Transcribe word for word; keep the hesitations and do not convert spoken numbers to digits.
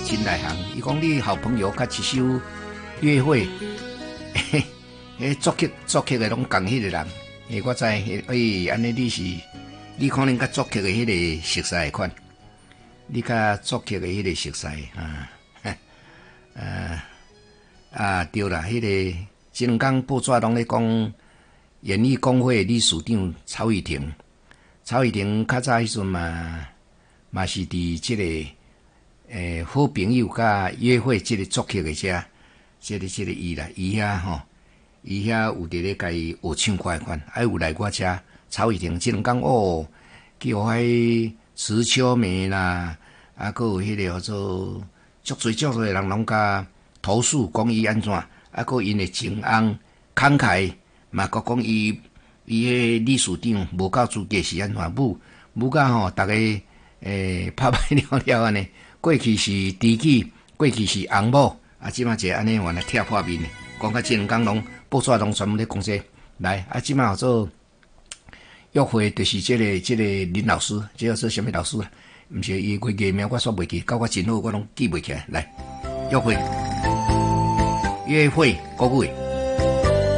真内行。伊讲你好朋友甲一首约会，嘿，迄作曲作曲的拢共迄个人。诶，我知，诶，安尼你是，你可能甲作曲的迄个熟悉的款，你甲作曲的迄个熟悉啊，呃啊对啦，迄、那个这两天报纸拢咧讲，演艺工会理事长曹雨婷，曹雨婷较早迄阵嘛，嘛是伫即、這个诶好朋友甲约会即个作曲的遮，即、這个即、這个伊啦，伊遐吼。伊遐有伫咧甲伊学唱歌款，还有来我遮曹雨婷，即两天哦，去互迄池秋梅啦，啊，佮有迄个叫做足侪足侪人拢甲投诉讲伊安怎，啊，佮因的情翁慷慨，嘛佮讲伊伊迄理事长无够资格是安怎，母母甲吼，逐个诶拍拍了了安尼，过去是知己，过去是翁某，啊，即马一安尼原来拆破面，讲甲即两天拢。报纸拢专门咧讲这来啊！即马做约会，就是这个这个林老师，这个是什么老师啊？毋是伊个艺名，我煞袂记，到我真好，我拢记袂起来。来，约会，约会，各位。